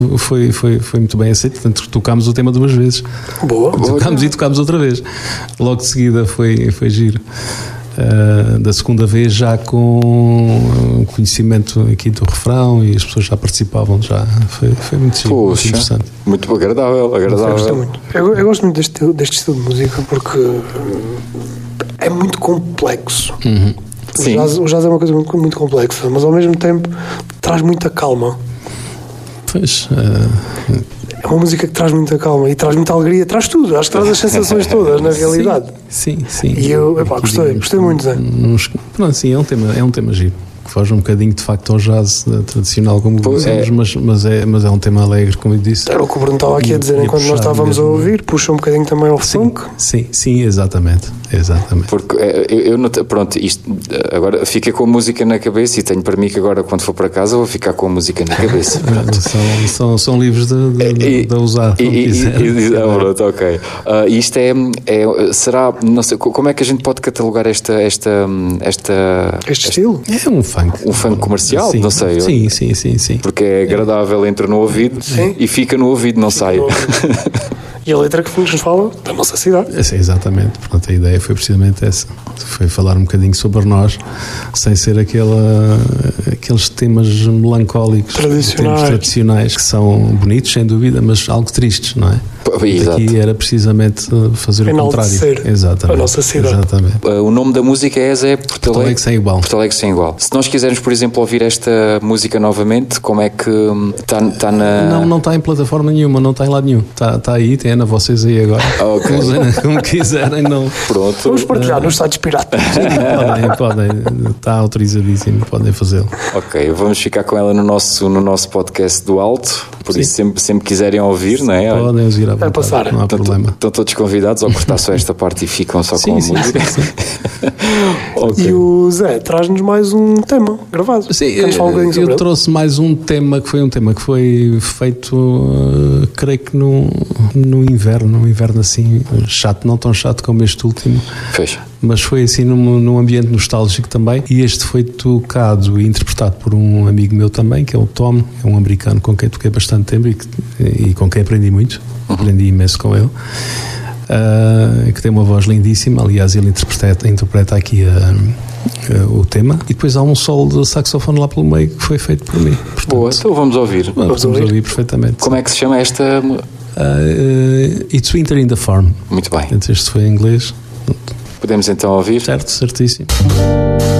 foi muito bem aceito, portanto tocámos o tema 2 vezes. Boa. Tocámos e tocámos outra vez. Logo de seguida foi giro. Da segunda vez já com conhecimento aqui do refrão e as pessoas já participavam, já foi muito giro, muito interessante. Muito agradável. Eu gosto muito deste estilo de música porque é muito complexo. Sim. O jazz é uma coisa muito, muito complexa, mas ao mesmo tempo traz muita calma. Pois, é uma música que traz muita calma e traz muita alegria, traz tudo, acho que traz as sensações todas, na realidade. Sim. E eu gostei muito, Zé. Pronto, sim, é um tema giro. Que foge um bocadinho de facto ao jazz tradicional, como dizemos, mas é um tema alegre, como eu disse. Era o que o Bruno estava aqui a dizer enquanto nós estávamos a ouvir, puxa um bocadinho também ao funk. Sim, exatamente. Porque eu pronto, isto agora fica com a música na cabeça e tenho para mim que agora quando for para casa vou ficar com a música na cabeça. são livros de usar. Pronto, ok. Isto será, não sei, como é que a gente pode catalogar este estilo? É um funk comercial, sim, não sei. Sim. Porque é agradável, entra no ouvido e fica no ouvido, não sai. E a letra que nos fala da nossa cidade. Exatamente, portanto a ideia foi precisamente essa. Foi falar um bocadinho sobre nós, sem ser aqueles temas melancólicos, tradicionais, que são bonitos, sem dúvida, mas algo tristes, não é? Aqui era precisamente fazer o contrário. Exatamente. A nossa cidade. Exatamente. O nome da música é Porto Alegre sem igual. Porto Alegre sem igual. Se nós quisermos, por exemplo, ouvir esta música novamente, como é que está na... Não está em plataforma nenhuma, não está em lado nenhum. Está aí, tem na vocês aí agora. Okay. Como quiserem, não. Pronto. Vamos partilhar nos sites piratas. Podem. Está autorizadíssimo, podem fazê-lo. Ok, vamos ficar com ela no nosso podcast do Alto, por isso sempre quiserem ouvir, não é? Podem ouvir à vontade, passar. não há problema. Estão todos convidados, ou cortar só esta parte e ficam só com a música. Sim. Okay. E o Zé traz-nos mais um tema gravado. Sim, eu trouxe mais um tema que foi feito, creio que no inverno, assim, chato, não tão chato como este último. Fecha. Mas foi assim num ambiente nostálgico também, e este foi tocado e interpretado por um amigo meu também, que é o Tom, é um americano com quem toquei bastante tempo e com quem aprendi muito, aprendi imenso com ele, que tem uma voz lindíssima. Aliás, ele interpreta aqui o tema, e depois há um solo de saxofone lá pelo meio que foi feito por mim. Portanto, boa, então vamos ouvir. Vamos ouvir perfeitamente. Como é que se chama esta? It's Winter in the Farm. Muito bem. Este foi em inglês. Podemos então ouvir? Certíssimo.